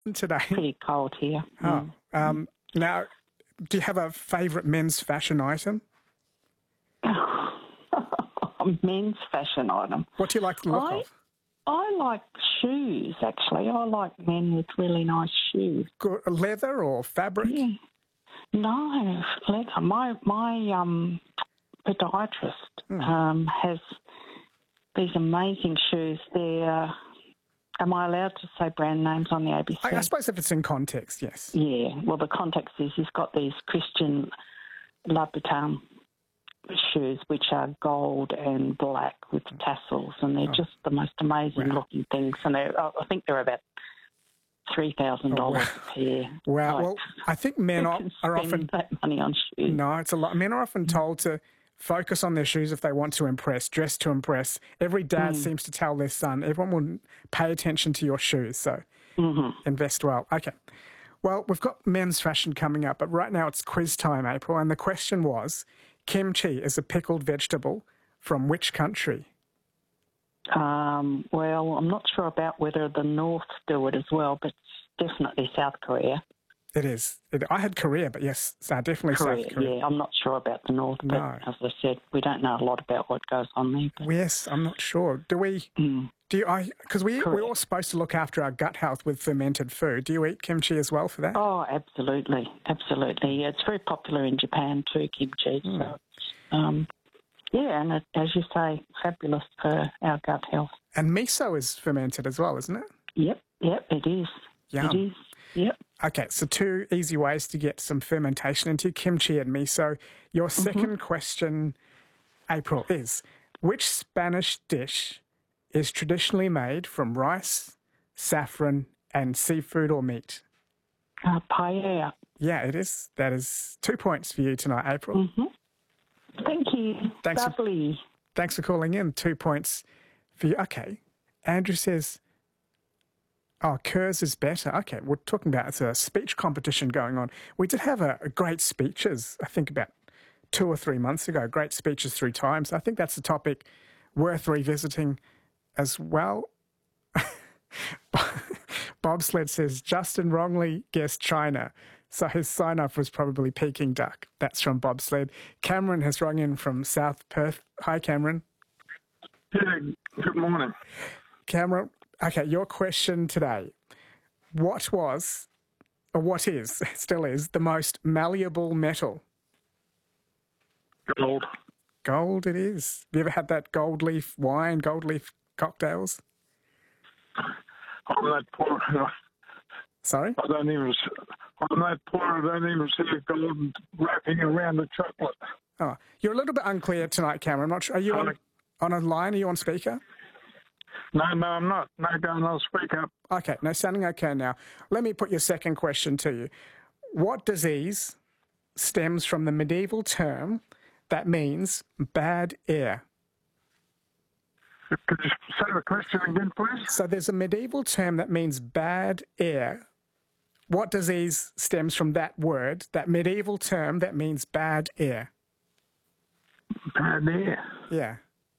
today? Pretty cold here. Now, do you have a favourite men's fashion item? Men's fashion item. What do you like the look of? I like shoes, actually. I like men with really nice shoes. Good, leather or fabric? Yeah. No, leather. My podiatrist has these amazing shoes. They're... Am I allowed to say brand names on the ABC? I suppose if it's in context, yes. Yeah. Well, the context is he's got these Christian Louboutin shoes, which are gold and black with tassels, and they're just the most amazing looking things. And I think they're about $3,000 a pair. Wow. Well, I think men are often that money on shoes. No, it's a lot. Men are often told to focus on their shoes if they want to impress, dress to impress. Every dad seems to tell their son, everyone will pay attention to your shoes, so invest well. Okay. Well, we've got men's fashion coming up, but right now it's quiz time, April, and the question was, kimchi is a pickled vegetable from which country? Well, I'm not sure about whether the North do it as well, but it's definitely South Korea. It is. I had Korea, but yes, definitely Korea, South Korea. Yeah, I'm not sure about the North, but as I said, we don't know a lot about what goes on there. But... Yes, I'm not sure. Do we? Because we're all supposed to look after our gut health with fermented food. Do you eat kimchi as well for that? Oh, absolutely, absolutely. Yeah, it's very popular in Japan too, kimchi. So, yeah, and as you say, fabulous for our gut health. And miso is fermented as well, isn't it? Yep, it is. Yum. It is. Yep. Okay, so 2 easy ways to get some fermentation into kimchi and miso. Your second question, April, is which Spanish dish is traditionally made from rice, saffron, and seafood or meat? Paella. Yeah, it is. That is 2 points for you tonight, April. Thank you. Lovely. Thanks for calling in. 2 points for you. Okay. Andrew says... Oh, Kurz is better. Okay, we're talking about it's a speech competition going on. We did have a great speeches, I think about 2 or 3 months ago, great speeches 3 times. I think that's a topic worth revisiting as well. Bobsled says, Justin wrongly guessed China, so his sign-off was probably Peking duck. That's from Bobsled. Cameron has rung in from South Perth. Hi, Cameron. Yeah, good morning. Cameron, okay, your question today. What is, still is, the most malleable metal? Gold. Gold it is. Have you ever had that gold leaf wine, gold leaf cocktails? On that poor... Sorry? On that poor, I don't even see gold wrapping around the chocolate. Oh, you're a little bit unclear tonight, Cameron. I'm not sure. Are you on a line? Are you on speaker? No, I'm not. No, don't. I'll speak up. Okay, no, sounding okay now. Let me put your second question to you. What disease stems from the medieval term that means bad air? Could you say the question again, please? So there's a medieval term that means bad air. What disease stems from that word, that medieval term that means bad air? Bad air? Yeah.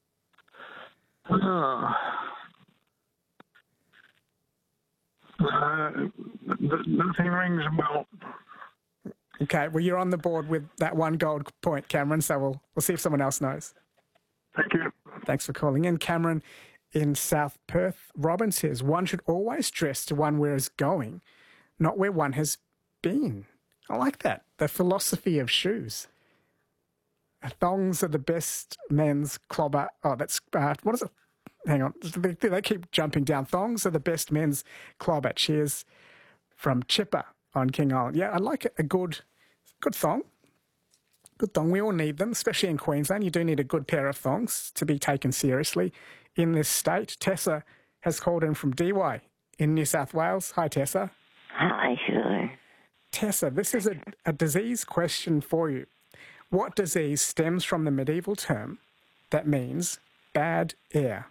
Nothing rings a bell. Okay, well, you're on the board with that 1 gold point, Cameron, so we'll see if someone else knows. Thank you. Thanks for calling in. Cameron in South Perth. Robin says, one should always dress to one where is going, not where one has been. I like that. The philosophy of shoes. Thongs are the best men's clobber. Oh, that's, what is it? Hang on. They keep jumping down. Thongs are the best men's clobber. Cheers from Chipper on King Island. Yeah, I like it. A good thong. Good thong. We all need them, especially in Queensland. You do need a good pair of thongs to be taken seriously in this state. Tessa has called in from DY in New South Wales. Hi, Tessa. Hi, sure. Tessa, this is a disease question for you. What disease stems from the medieval term that means bad air?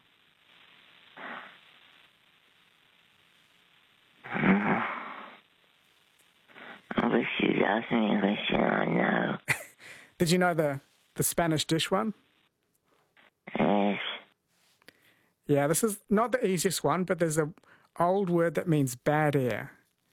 I wish you'd ask me a question I know. Did you know the Spanish dish one? Yes. Yeah, this is not the easiest one, but there's an old word that means bad air.